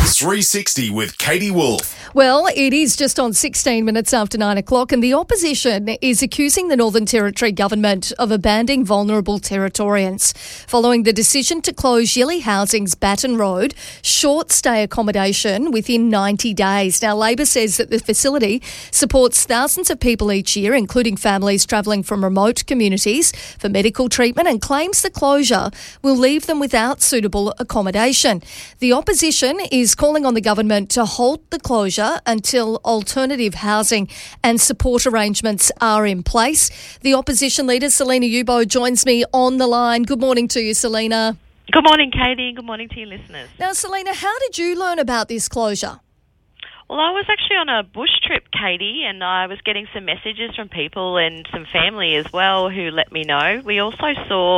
360 with Katie Wolf. Well, it is just on 16 minutes after 9 o'clock, and the opposition is accusing the Northern Territory government of abandoning vulnerable Territorians following the decision to close Yili Housing's Batten Road short stay accommodation within 90 days. Now, Labor says that the facility supports thousands of people each year, including families travelling from remote communities for medical treatment, and claims the closure will leave them without suitable accommodation. The opposition is calling on the government to halt the closure until alternative housing and support arrangements are in place. The opposition leader, Selina Yubo, joins me on the line. Good morning to you, Selina. Good morning, Katie. Good morning to your listeners. Now, Selina, how did you learn about this closure? Well, I was actually on a bush trip, Katie, and I was getting some messages from people and some family as well who let me know. We also saw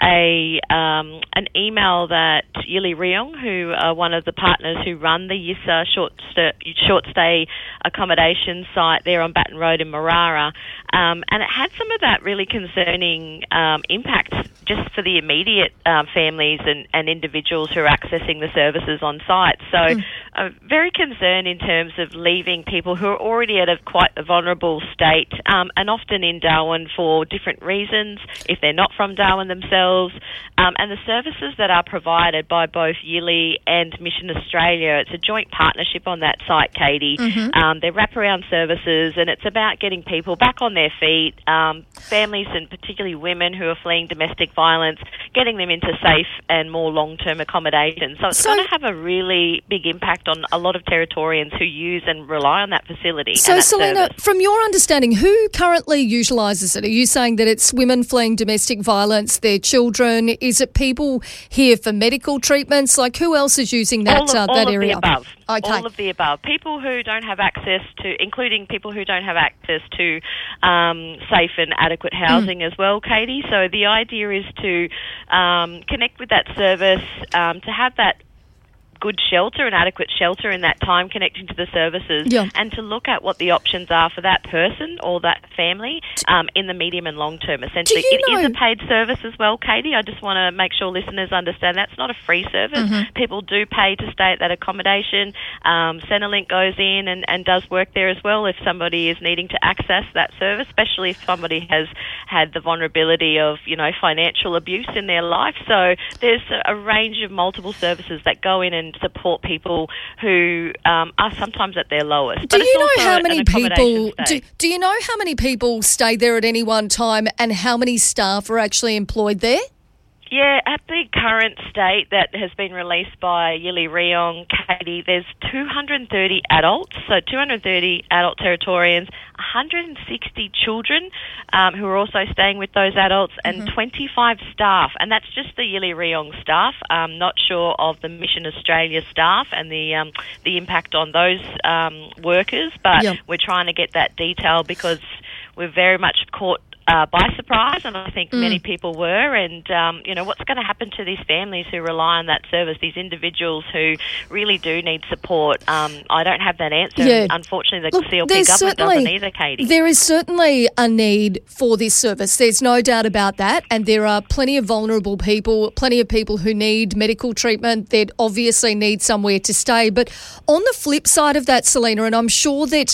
an email that Yili Rayong, who are one of the partners who run the Yissa short stay accommodation site there on Batten Road in Marara, and it had some of that really concerning impacts just for the immediate families and individuals who are accessing the services on site. So I'm very concerned in terms of leaving people who are already at quite a vulnerable state and often in Darwin for different reasons, if they're not from Darwin themselves, and the services that are provided by both Yili and Mission Australia. It's a joint partnership on that site, Katie. They're wraparound services, and it's about getting people back on their feet, families and particularly women who are fleeing domestic violence, getting them into safe and more long-term accommodation. So it's going to have a really big impact on a lot of Territorians who use and rely on that facility. So, Selina, from your understanding, who currently utilises it? Are you saying that it's women fleeing domestic violence, their children? Is it people here for medical treatments? Like, who else is using that area? All of the above. Okay. All of the above. People who don't have access to, including people who don't have access to safe and adequate housing as well, Katie. So the idea is to connect with that service, to have that good shelter and adequate shelter in that time connecting to the services, and to look at what the options are for that person or that family in the medium and long term, essentially. It is a paid service as well, Katie. I just want to make sure listeners understand that's not a free service. People do pay to stay at that accommodation. Centrelink goes in and does work there as well if somebody is needing to access that service, especially if somebody has had the vulnerability of, financial abuse in their life. So there's a range of multiple services that go in and support people who are sometimes at their lowest. Do you know how many people? Do you know how many people stay there at any one time, and how many staff are actually employed there? Yeah, at the current state that has been released by Yili Rayong, Katie, there's 230 adults, so 230 adult Territorians, 160 children who are also staying with those adults, and 25 staff. And that's just the Yili Rayong staff. I'm not sure of the Mission Australia staff and the impact on those workers, but we're trying to get that detail because we're very much caught by surprise, and I think many people were, and what's going to happen to these families who rely on that service, these individuals who really do need support. I don't have that answer. Unfortunately, the CLP government doesn't either, Katie. There is certainly a need for this service. There's no doubt about that, and there are plenty of vulnerable people, plenty of people who need medical treatment that obviously need somewhere to stay. But on the flip side of that, Selina, and I'm sure that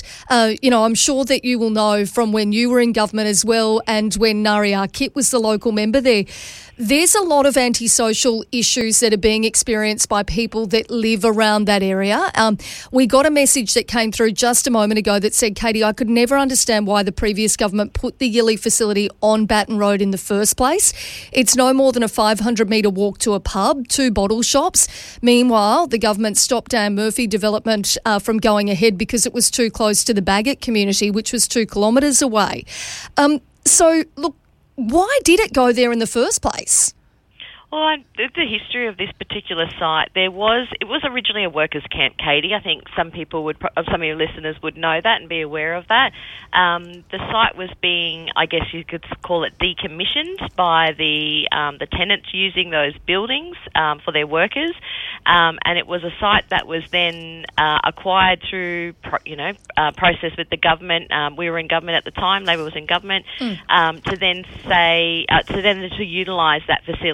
you will know from when you were in government as well, and when Nariar Kit was the local member there, there's a lot of antisocial issues that are being experienced by people that live around that area. We got a message that came through just a moment ago that said, Katie, I could never understand why the previous government put the Yili facility on Batten Road in the first place. It's no more than a 500-metre walk to a pub, 2 bottle shops. Meanwhile, the government stopped Dan Murphy development from going ahead because it was too close to the Bagot community, which was 2 kilometres away. So, look, why did it go there in the first place? Well, the history of this particular site, it was originally a workers' camp, Katie. I think some of your listeners would know that and be aware of that. The site was being, I guess you could call it, decommissioned by the tenants using those buildings for their workers, and it was a site that was then acquired through, process with the government. We were in government at the time; Labor was in government, to utilise that facility. So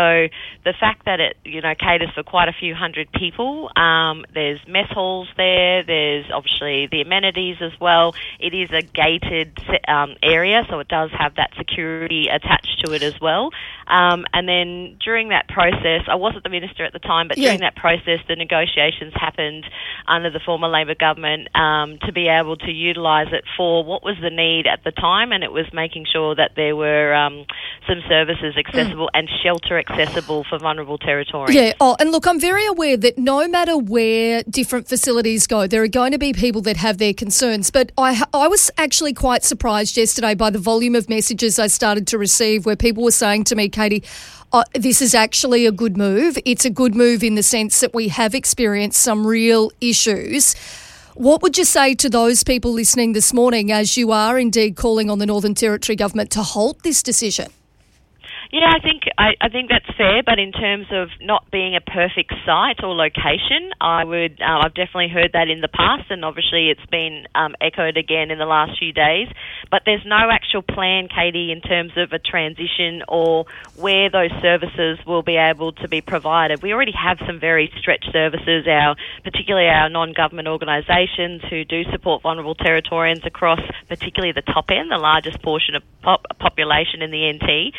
So the fact that it, caters for quite a few hundred people, there's mess halls there, there's obviously the amenities as well. It is a gated area, so it does have that security attached to it as well. And then during that process, I wasn't the minister at the time, but during that process, the negotiations happened under the former Labor government to be able to utilise it for what was the need at the time, and it was making sure that there were some services accessible and shelter accessible for vulnerable Territorians. Yeah, and look, I'm very aware that no matter where different facilities go, there are going to be people that have their concerns, but I was actually quite surprised yesterday by the volume of messages I started to receive where people were saying to me, Katie, this is actually a good move. It's a good move in the sense that we have experienced some real issues. What would you say to those people listening this morning as you are indeed calling on the Northern Territory government to halt this decision? Yeah, I think that's fair, but in terms of not being a perfect site or location, I've definitely heard that in the past, and obviously it's been echoed again in the last few days. But there's no actual plan, Katie, in terms of a transition or where those services will be able to be provided. We already have some very stretched services, particularly our non-government organisations who do support vulnerable Territorians across particularly the top end, the largest portion of population in the NT.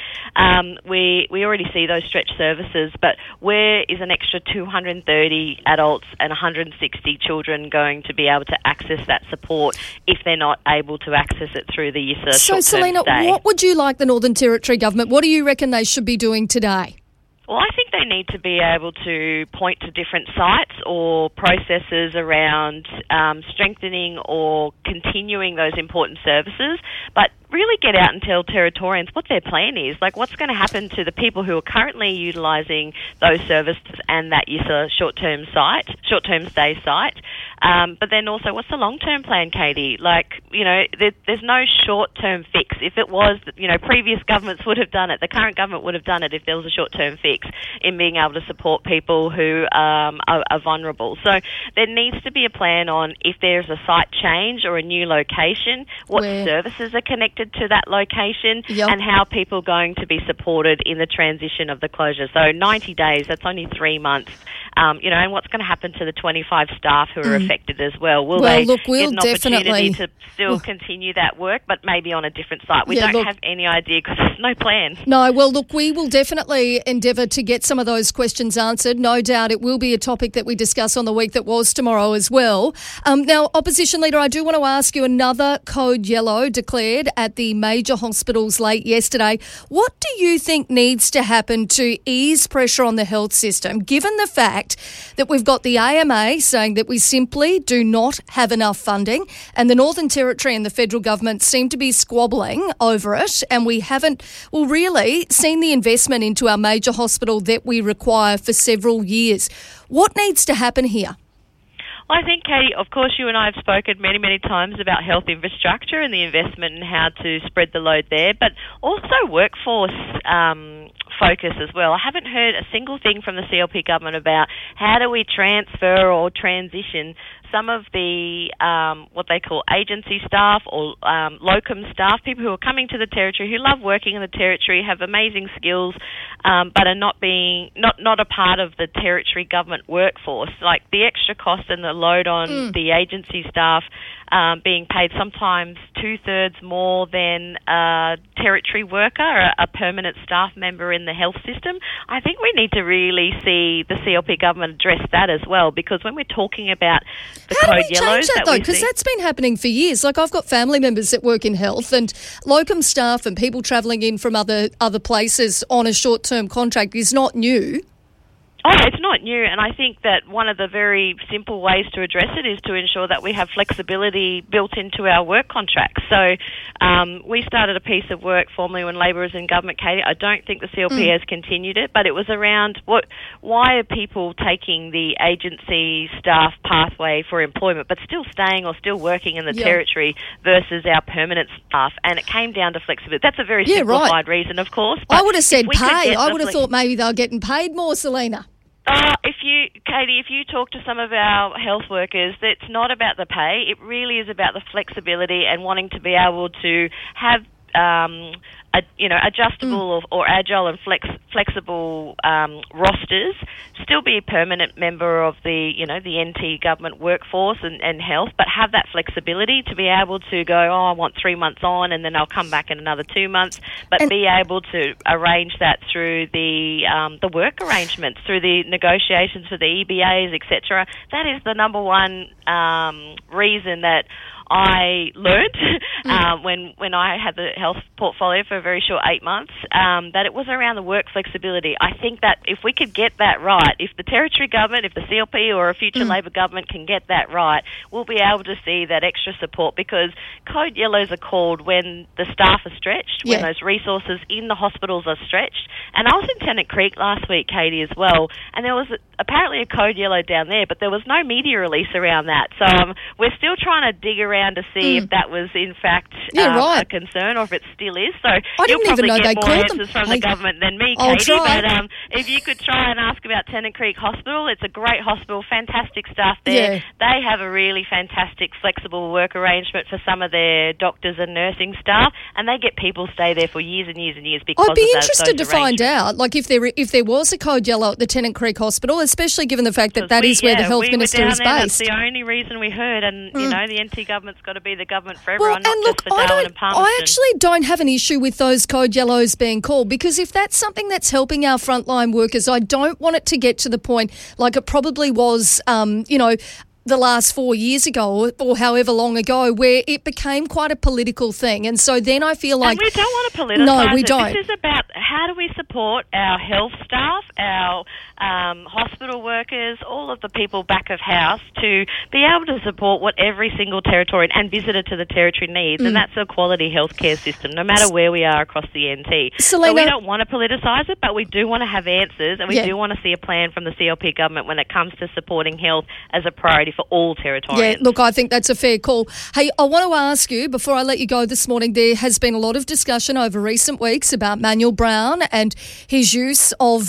We already see those stretched services, but where is an extra 230 adults and 160 children going to be able to access that support if they're not able to access it through the YISA short-term stay? So, Selena, what would you like the Northern Territory government, what do you reckon they should be doing today? Well, I think they need to be able to point to different sites or processes around strengthening or continuing those important services, but really get out and tell Territorians what their plan is, like what's going to happen to the people who are currently utilising those services and that YISA short-term stay site. But then also, what's the long-term plan, Katie? There's no short-term fix. If it was, previous governments would have done it. The current government would have done it if there was a short-term fix in being able to support people who are vulnerable. So there needs to be a plan on if there's a site change or a new location, what services are connected to that location, and how people are going to be supported in the transition of the closure. So 90 days, that's only 3 months. And what's going to happen to the 25 staff who are affected as well? Will they get an opportunity to still continue that work, but maybe on a different site? We don't have any idea because there's no plan. No, well, look, we will definitely endeavour to get some of those questions answered. No doubt it will be a topic that we discuss on the week that was tomorrow as well. Now, Opposition Leader, I do want to ask you, another code yellow declared at the major hospitals late yesterday. What do you think needs to happen to ease pressure on the health system, given the fact that we've got the AMA saying that we simply do not have enough funding, and the Northern Territory and the federal government seem to be squabbling over it, and we haven't really seen the investment into our major hospital that we require for several years. What needs to happen here? Well, I think, Katie, of course, you and I have spoken many, many times about health infrastructure and the investment and how to spread the load there, but also workforce focus as well. I haven't heard a single thing from the CLP government about how do we transfer or transition some of the what they call agency staff or locum staff, people who are coming to the Territory, who love working in the Territory, have amazing skills, but are not a part of the Territory government workforce. Like the extra cost and the load on the agency staff being paid sometimes 2/3 more than a Territory worker, a permanent staff member in the health system. I think we need to really see the CLP government address that as well, because when we're talking about the How code do we yellows change that though? Because that's been happening for years. Like I've got family members that work in health, and locum staff and people travelling in from other places on a short-term contract is not new. Oh, it's not new, and I think that one of the very simple ways to address it is to ensure that we have flexibility built into our work contracts. So we started a piece of work formerly when Labor was in government, Katie. I don't think the CLP has continued it, but it was around why are people taking the agency staff pathway for employment but still staying or still working in the Territory versus our permanent staff, and it came down to flexibility. That's a very simplified reason, of course. I would have said pay. I would have thought maybe they were getting paid more, Selena. If you talk to some of our health workers, it's not about the pay. It really is about the flexibility and wanting to be able to have adjustable or agile and flexible rosters, still be a permanent member of the NT government workforce and health, but have that flexibility to be able to go, I want 3 months on and then I'll come back in another 2 months, but be able to arrange that through the work arrangements, through the negotiations for the EBAs, etc. That is the number one reason that I learned when I had the health portfolio for a very short 8 months, that it was around the work flexibility. I think that if we could get that right, if the Territory government, if the CLP or a future Labor government can get that right, we'll be able to see that extra support, because code yellows are called when the staff are stretched, when those resources in the hospitals are stretched. And I was in Tennant Creek last week, Katie, as well, and there was apparently a code yellow down there, but there was no media release around that. So we're still trying to dig around to see if that was in fact a concern, or if it still is. So you'll probably get more answers from the government than me, Katie. But if you could try and ask about Tennant Creek Hospital, it's a great hospital, fantastic staff there. Yeah. They have a really fantastic flexible work arrangement for some of their doctors and nursing staff, and they get people stay there for years and years and years because I'd be interested to find out, like if there was a code yellow at the Tennant Creek Hospital, especially given the fact that is where the health minister is based. That's the only reason we heard, and the NT government's got to be the government for everyone, not just for Darwin and Palmerston. I actually don't have an issue with those code yellows being called, because if that's something that's helping our frontline workers, I don't want it to get to the point like it probably was, the last 4 years ago or however long ago, where it became quite a political thing. And so then I feel like... And we don't want to politicise No, we don't. This is about how do we support our health staff, our hospital workers, all of the people back of house to be able to support what every single Territorian and visitor to the Territory needs, and that's a quality healthcare system, no matter where we are across the NT. Selena, so we don't want to politicise it, but we do want to have answers, and we do want to see a plan from the CLP government when it comes to supporting health as a priority for all Territorians. Yeah, look, I think that's a fair call. Hey, I want to ask you, before I let you go this morning, there has been a lot of discussion over recent weeks about Manuel Brown and his use of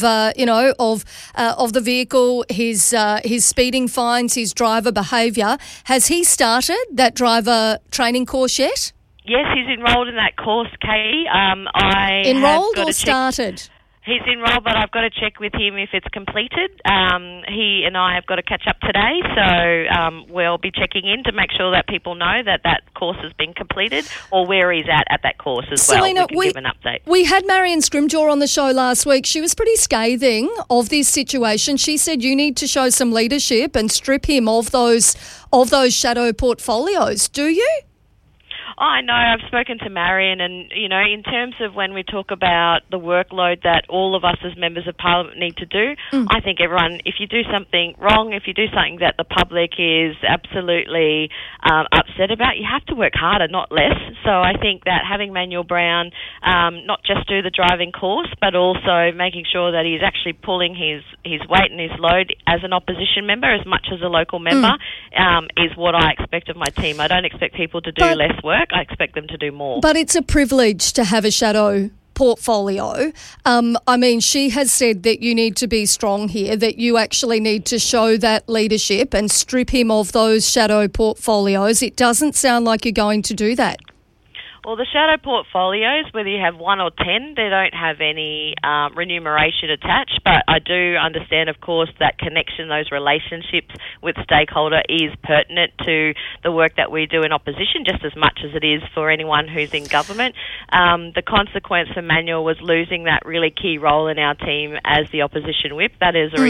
the vehicle, his speeding fines, his driver behaviour. Has he started that driver training course yet? Yes, he's enrolled in that course, Katie. Enrolled or started? He's enrolled, but I've got to check with him if it's completed. He and I have got to catch up today, so we'll be checking in to make sure that people know that course has been completed, or where he's at that course as Selena, well. We can give an update. We had Marion Scrimgeour on the show last week. She was pretty scathing of this situation. She said you need to show some leadership and strip him of those shadow portfolios. Do you? I know, I've spoken to Marion, and, in terms of when we talk about the workload that all of us as members of Parliament need to do, I think everyone, if you do something wrong, if you do something that the public is absolutely upset about, you have to work harder, not less. So I think that having Manuel Brown not just do the driving course, but also making sure that he's actually pulling his weight and his load as an opposition member as much as a local member is what I expect of my team. I don't expect people to do less work. I expect them to do more. But it's a privilege to have a shadow portfolio. She has said that you need to be strong here, that you actually need to show that leadership and strip him of those shadow portfolios. It doesn't sound like you're going to do that. Well, the shadow portfolios, whether you have 1 or 10, they don't have any remuneration attached, but I do understand, of course, that connection, those relationships with stakeholder is pertinent to the work that we do in opposition, just as much as it is for anyone who's in government. The consequence for Manuel was losing that really key role in our team as the opposition whip. That is a